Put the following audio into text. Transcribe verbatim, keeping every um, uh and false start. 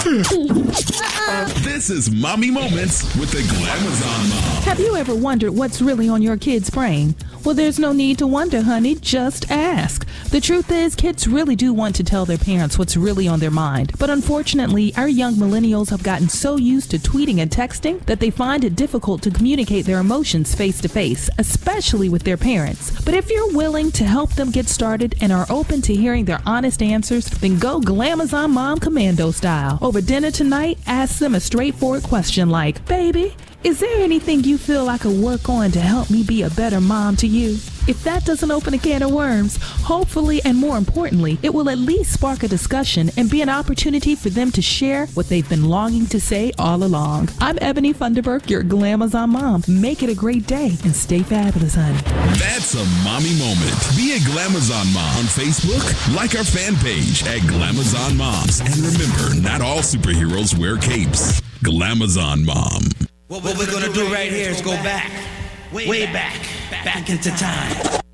This is Mommy Moments with the Glamazon Mom. Have you ever wondered what's really on your kid's brain? Well, there's no need to wonder, honey. Just ask. The truth is, kids really do want to tell their parents what's really on their mind. But unfortunately, our young millennials have gotten so used to tweeting and texting that they find it difficult to communicate their emotions face to face, especially with their parents. But if you're willing to help them get started and are open to hearing their honest answers, then go Glamazon Mom Commando style. Over dinner tonight, ask them a straightforward question like, "Baby, is there anything you feel I could work on to help me be a better mom to you?" If that doesn't open a can of worms, hopefully and more importantly, it will at least spark a discussion and be an opportunity for them to share what they've been longing to say all along. I'm Ebony Funderburk, your Glamazon Mom. Make it a great day and stay fabulous, honey. That's a mommy moment. Be a Glamazon Mom on Facebook. Like our fan page at Glamazon Moms. And remember, not all superheroes wear capes. Glamazon Mom. What we're, what we're going to do right here is go back, way back, back into time.